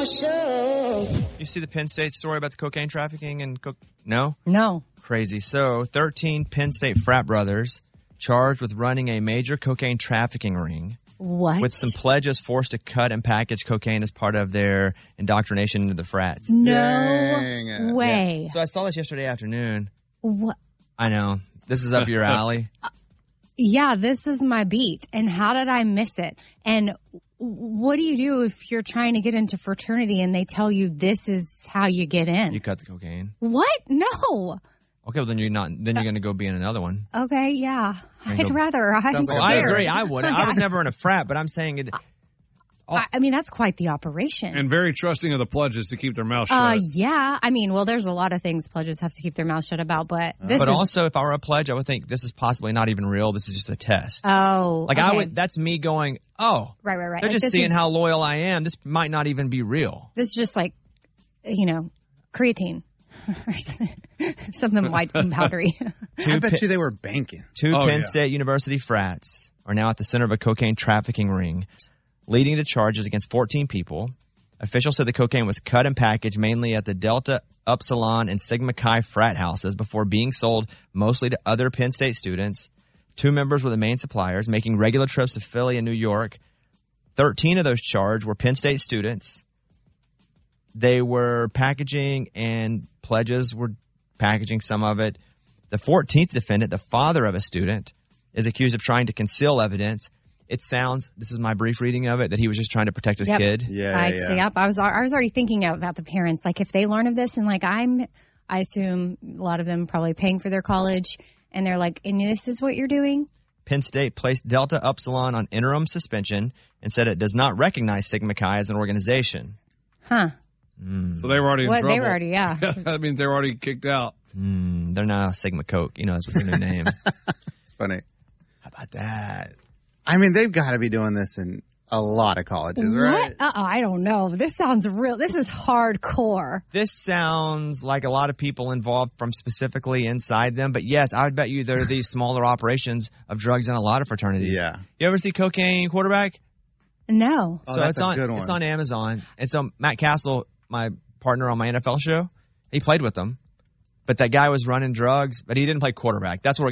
show. You see the Penn State story about the cocaine trafficking and No? No. Crazy. So, 13 Penn State frat brothers charged with running a major cocaine trafficking ring. What? With some pledges forced to cut and package cocaine as part of their indoctrination into the frats. No way. Yeah. So I saw this yesterday afternoon. What? I know. This is up your alley. Yeah, this is my beat. And how did I miss it? And what do you do if you're trying to get into fraternity and they tell you this is how you get in? You cut the cocaine. What? No. Okay, well then you're not. Then you're going to go be in another one. Okay, yeah. I'd rather. I agree. I would. I was never in a frat, but I'm saying it. I mean, that's quite the operation. And very trusting of the pledges to keep their mouth shut. Yeah. I mean, well, there's a lot of things pledges have to keep their mouth shut about, but this But also, if I were a pledge, I would think this is possibly not even real. This is just a test. Oh, like okay. I would. That's me going. Oh, right. They're Like, just seeing how loyal I am. This might not even be real. This is just like, creatine. Something white and powdery. I bet you they were banking. Two Penn State University frats are now at the center of a cocaine trafficking ring, leading to charges against 14 people. Officials said the cocaine was cut and packaged mainly at the Delta, Upsilon, and Sigma Chi frat houses before being sold mostly to other Penn State students. 2 members were the main suppliers, making regular trips to Philly and New York. 13 of those charged were Penn State students. They were packaging, and pledges were packaging some of it. The 14th defendant, the father of a student, is accused of trying to conceal evidence. It sounds, this is my brief reading of it, that he was just trying to protect his kid. Yep. I was already thinking about the parents. Like, if they learn of this, and I assume a lot of them probably paying for their college, and they're like, and this is what you're doing? Penn State placed Delta Upsilon on interim suspension and said it does not recognize Sigma Chi as an organization. Huh. So they were already in trouble. They were already, yeah. That means they were already kicked out. They're now Sigma Coke. That's their new name. It's funny. How about that? I mean, they've got to be doing this in a lot of colleges, right? I don't know. This sounds real. This is hardcore. This sounds like a lot of people involved from specifically inside them. But yes, I would bet you there are these smaller operations of drugs in a lot of fraternities. Yeah. You ever see Cocaine Quarterback? No. Oh, that's a good one. It's on Amazon. And so Matt Castle, my partner on my NFL show, he played with them. But that guy was running drugs, but he didn't play quarterback. That's where